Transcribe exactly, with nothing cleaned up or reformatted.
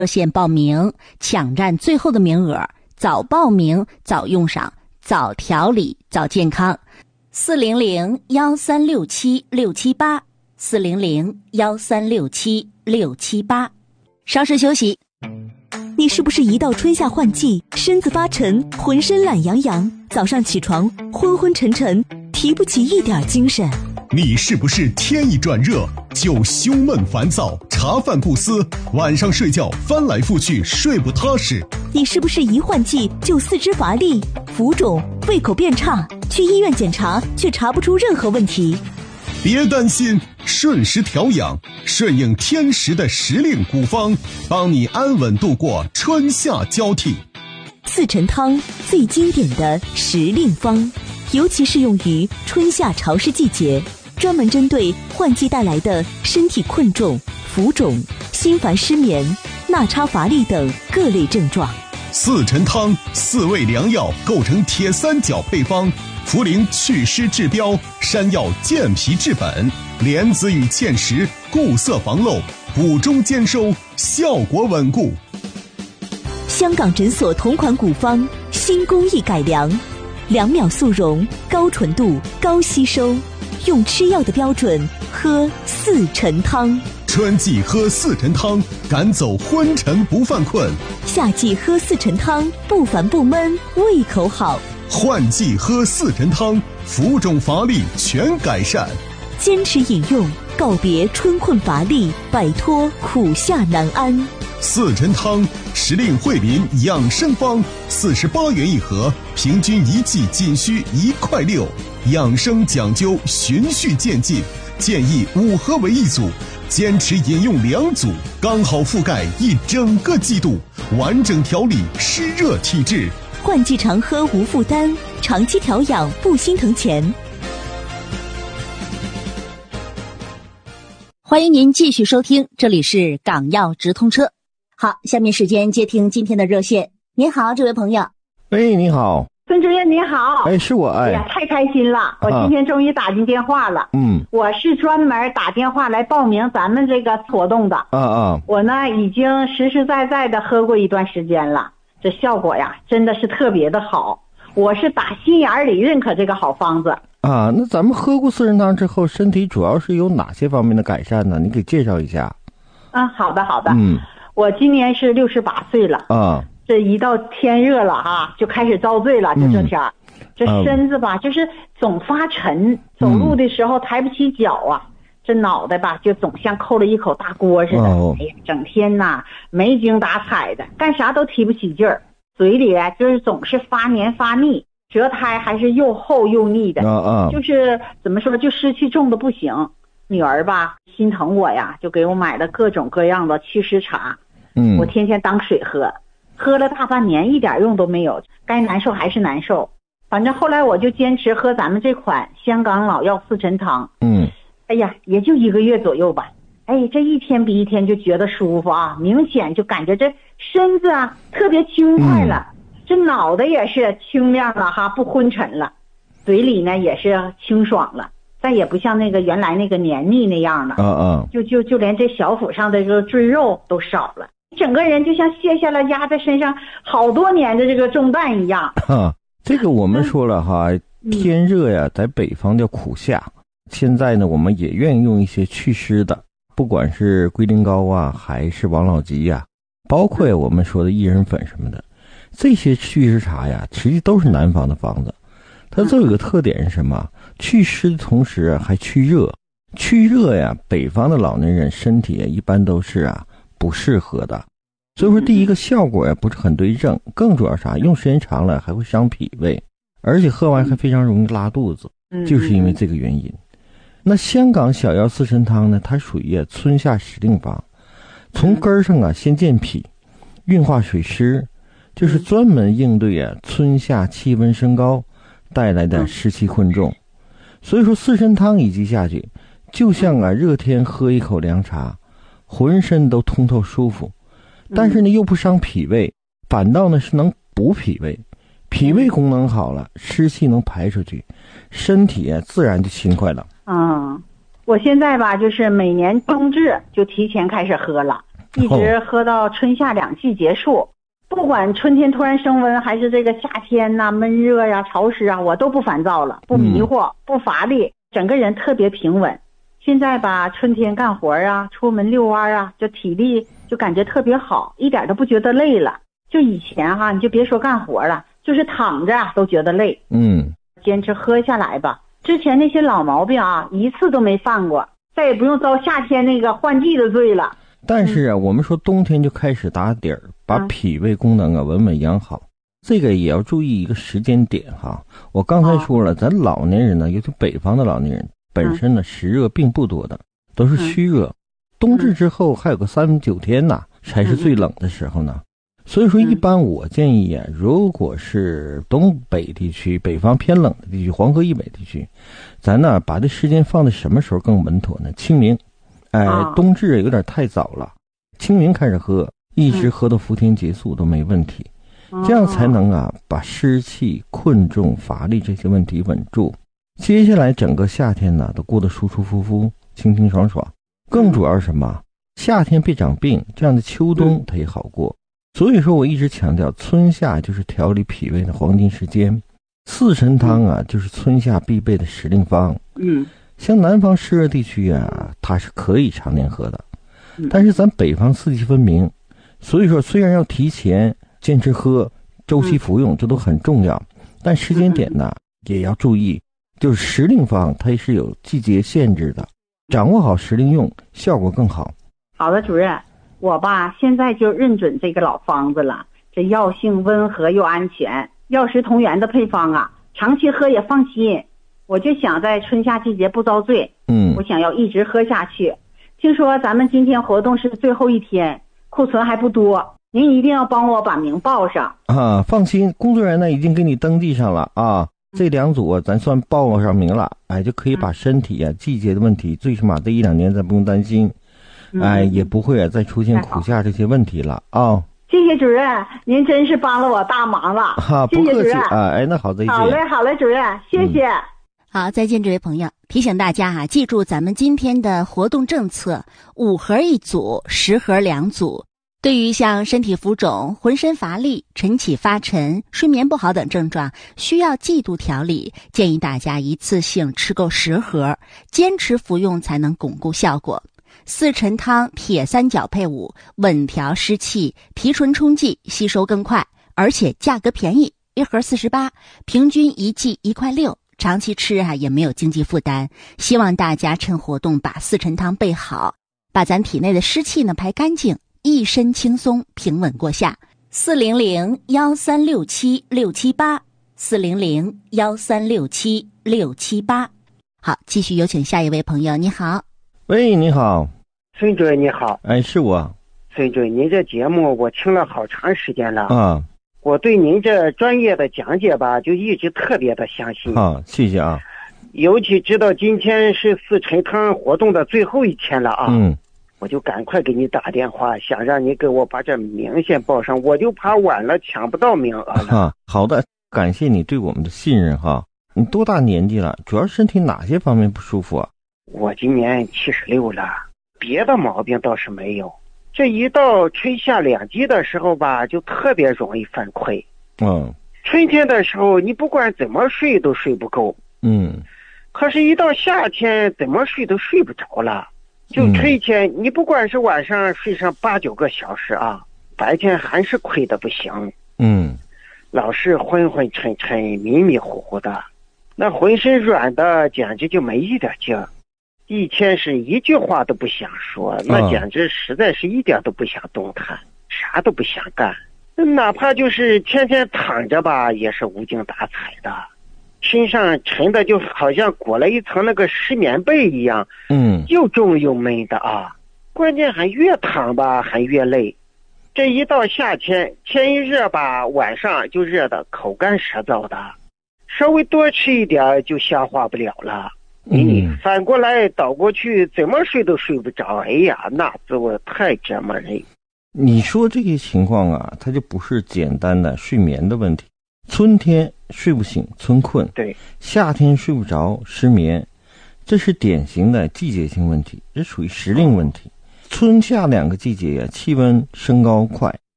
热线报名，抢占最后的名额，早报名早用上，早调理早健康。四零零幺三六七六七八，四零零幺三六七六七八。稍事休息。 你是不是一到春夏换季，身子发沉，浑身懒洋洋，早上起床昏昏沉沉，提不起一点精神？ 你是不是天一转热就胸闷烦躁，茶饭不思，晚上睡觉翻来覆去睡不踏实？ 你是不是一换季就四肢乏力、浮肿、胃口变差，去医院检查却查不出任何问题？ 别担心，顺时调养，顺应天时的时令古方，帮你安稳度过春夏交替。 四陈汤最经典的时令方，尤其适用于春夏潮湿季节，专门针对换季带来的身体困重、浮肿、心烦失眠、纳差乏力等各类症状。 四陈汤四味良药构成铁三角配方，茯苓祛湿治标，山药健脾治本，莲子与芡实固色防漏，补中兼收，效果稳固。 香港诊所同款古方，新工艺改良，两秒速溶，高纯度，高吸收，用吃药的标准喝四陈汤。 春季喝四陈汤，赶走昏沉不犯困； 夏季喝四陈汤，不烦不闷，胃口好。 换季喝四陈汤，浮肿乏力全改善。 坚持饮用，告别春困乏力，摆脱苦夏难安。 四陈汤，时令惠民养生方，四十八元一盒，平均一剂仅需一块六。养生讲究循序渐进，建议五盒为一组，坚持饮用两组，刚好覆盖一整个季度，完整调理湿热体质。 换季常喝无负担，长期调养不心疼钱。 欢迎您继续收听，这里是港药直通车。好，下面时间接听今天的热线。您好，这位朋友。 喂，你好。 孙主任你好。 哎，是我。哎， 哎呀，太开心了，我今天终于打进电话了。 嗯， 我是专门打电话来报名咱们这个活动的。 啊啊， 我呢已经实实在在的喝过一段时间了，这效果呀真的是特别的好，我是打心眼里认可这个好方子。 啊，那咱们喝过四陈汤之后，身体主要是有哪些方面的改善呢？你给介绍一下。 啊，好的好的。 嗯， 我今年是六十八岁了。 啊， 这一到天热了哈，就开始遭罪了，就这天儿、嗯、这身子吧、嗯、就是总发沉，走路的时候抬不起脚啊、嗯、这脑袋吧就总像扣了一口大锅似的、哦、哎呀，整天呐没精打采的，干啥都提不起劲儿，嘴里啊就是总是发黏发腻，舌苔还是又厚又腻的、 啊啊、 就是怎么说就湿气重的不行。女儿吧心疼我呀，就给我买了各种各样的祛湿茶， 嗯， 我天天当水喝，喝了大半年一点用都没有，该难受还是难受。反正后来我就坚持喝咱们这款香港老药四陈汤， 嗯， 哎呀也就一个月左右吧，哎这一天比一天就觉得舒服啊，明显就感觉这身子啊特别轻快了、嗯、这脑袋也是清亮了哈，不昏沉了，嘴里呢也是清爽了，再也不像那个原来那个黏腻那样了， 嗯嗯， 就就就连这小腹上的这个赘肉都少了，整个人就像卸下了压在身上好多年的这个重担一样。 哈，这个我们说了哈、嗯，天热呀，在北方叫苦夏。现在呢，我们也愿意用一些祛湿的，不管是龟苓膏啊，还是王老吉呀，包括我们说的薏仁粉什么的，这些祛湿茶呀，实际都是南方的方子。它都有个特点是什么？祛湿的同时还去热。去热呀，北方的老年人身体一般都是啊不适合的。所以说第一个效果呀不是很对症，更主要啥？用时间长了还会伤脾胃，而且喝完还非常容易拉肚子，就是因为这个原因。那香港小药四陈汤呢，它属于春夏时令方，从根上啊先健脾，运化水湿，就是专门应对啊春夏气温升高带来的湿气困重。所以说四陈汤一剂下去，就像啊热天喝一口凉茶，浑身都通透舒服，但是呢又不伤脾胃，反倒呢是能补脾胃，脾胃功能好了，湿气能排出去，身体啊自然就轻快了。 嗯，我现在吧就是每年冬至就提前开始喝了， 一直喝到春夏两季结束。哦、不管春天突然升温，还是这个夏天呐、啊、闷热呀、潮湿啊，我都不烦躁了，不迷惑，嗯、不乏力，整个人特别平稳。现在吧，春天干活啊，出门遛弯啊，就体力就感觉特别好，一点都不觉得累了。就以前哈、啊，你就别说干活了，就是躺着都觉得累。 嗯， 坚持喝下来吧。之前那些老毛病啊，一次都没犯过，再也不用遭夏天那个换季的罪了。 但是啊，嗯、我们说冬天就开始打底儿，把脾胃功能啊稳稳养好。这个也要注意一个时间点哈。我刚才说了，哦、咱老年人呢，尤其北方的老年人。本身呢，实热并不多的，都是虚热。嗯、冬至之后还有个三九天呐，才是最冷的时候呢。所以说，一般我建议啊，如果是东北地区、北方偏冷的地区、黄河以北地区，咱呢把这时间放在什么时候更稳妥呢？清明，哎，冬至有点太早了，清明开始喝，一直喝到伏天结束都没问题，这样才能啊把湿气、困重、乏力这些问题稳住。接下来整个夏天呢都过得舒舒服服、清清爽爽。更主要是什么？夏天别长病，这样的秋冬它也好过。所以说我一直强调，春夏就是调理脾胃的黄金时间。四神汤啊，就是春夏必备的时令方。嗯，像南方湿热地区啊，它是可以常年喝的。但是咱北方四季分明，所以说虽然要提前坚持喝、周期服用，这都很重要，但时间点呢也要注意。就是时令方它是有季节限制的，掌握好时令用，效果更好。 好的，主任，我吧现在就认准这个老方子了，这药性温和又安全，药食同源的配方啊，长期喝也放心。我就想在春夏季节不遭罪，嗯，我想要一直喝下去。听说咱们今天活动是最后一天，库存还不多，您一定要帮我把名报上啊！放心，工作人员呢已经给你登记上了啊。这两组啊，咱算报上名了，哎，就可以把身体啊、季节的问题，最起码这一两年咱不用担心，哎，也不会啊再出现苦夏这些问题了啊、哦。 谢谢主任，您真是帮了我大忙了， 哈、啊，不客气啊，哎，那好，再见。 好嘞，好嘞，主任，谢谢。嗯、 好，再见，这位朋友。提醒大家哈、啊，记住咱们今天的活动政策：五盒一组，十盒两组。对于像身体浮肿、浑身乏力、晨起发沉、睡眠不好等症状，需要季度调理，建议大家一次性吃够十盒，坚持服用才能巩固效果。四陈汤铁三角配伍，稳调湿气，提纯冲剂，吸收更快，而且价格便宜，一盒四十八，平均一剂一块六，长期吃啊也没有经济负担。希望大家趁活动把四陈汤备好，把咱体内的湿气呢排干净。一身轻松，平稳过夏。四零零幺三六七六七八，四零零幺三六七六七八。好，继续有请下一位朋友。你好， 喂，你好， 孙主任你好。 哎，是我。 孙主任，您这节目我听了好长时间了啊， 我对您这专业的讲解吧，就一直特别的相信啊，谢谢啊。 尤其知道今天是四陈汤活动的最后一天了啊， 嗯。 我就赶快给你打电话，想让你给我把这名先报上，我就怕晚了抢不到名额了。 啊，好的，感谢你对我们的信任哈。你多大年纪了？主要身体哪些方面不舒服啊？ 我今年七十六了，别的毛病倒是没有。这一到春夏两季的时候吧，就特别容易犯困。 嗯， 春天的时候你不管怎么睡都睡不够。 嗯， 可是一到夏天怎么睡都睡不着了。就春天、嗯、你不管是晚上睡上八九个小时啊，白天还是困得不行。 嗯， 老是昏昏沉沉迷迷糊糊的，那浑身软的简直就没一点劲儿，一天是一句话都不想说，那简直实在是一点都不想动弹、啊、啥都不想干，哪怕就是天天躺着吧也是无精打采的，身上沉的就好像裹了一层那个湿棉被一样， 嗯， 又重又闷的啊。关键还越躺吧还越累。这一到夏天，天一热吧，晚上就热得口干舌燥的，稍微多吃一点就消化不了了。你、嗯、反过来倒过去，怎么睡都睡不着。哎呀，那滋味太折磨人。 你说这些情况啊，它就不是简单的睡眠的问题。春天睡不醒，春困； 对， 夏天睡不着，失眠，这是典型的季节性问题，这属于时令问题。 春夏两个季节呀，气温升高快，